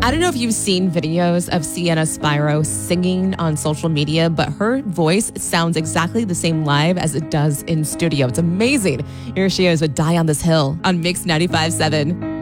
I don't know if you've seen videos of Sienna Spyro singing on social media, but her voice sounds exactly the same live as it does in studio. It's amazing. Here she is with Die on This Hill on Mix 95.7.